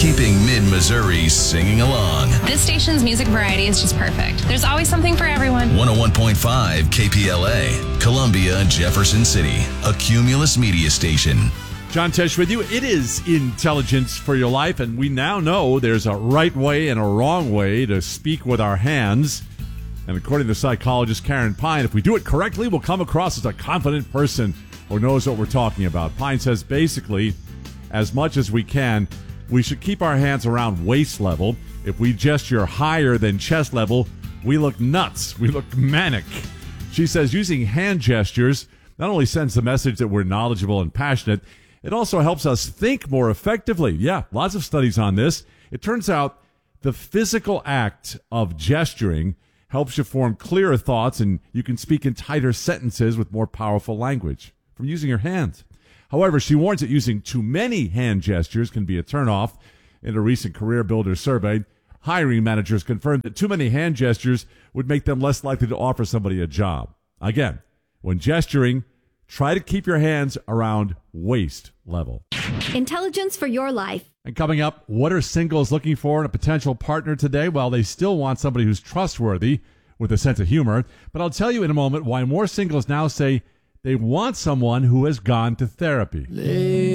keeping mid-Missouri singing along. This station's music variety is just perfect. There's always something for everyone. 101.5 KPLA, Columbia, Jefferson City, a Cumulus media station. John Tesh with you. It is Intelligence for Your Life, and we now know there's a right way and a wrong way to speak with our hands. And according to psychologist Karen Pine, if we do it correctly, we'll come across as a confident person who knows what we're talking about. Pine says basically, as much as we can, we should keep our hands around waist level. If we gesture higher than chest level, we look nuts. We look manic. She says using hand gestures not only sends the message that we're knowledgeable and passionate, it also helps us think more effectively. Yeah, lots of studies on this. It turns out the physical act of gesturing helps you form clearer thoughts, and you can speak in tighter sentences with more powerful language from using your hands. However, she warns that using too many hand gestures can be a turnoff. In a recent Career Builder survey, hiring managers confirmed that too many hand gestures would make them less likely to offer somebody a job. Again, when gesturing, try to keep your hands around waist level. Intelligence for Your Life. And coming up, what are singles looking for in a potential partner today? Well, they still want somebody who's trustworthy with a sense of humor. But I'll tell you in a moment why more singles now say they want someone who has gone to therapy.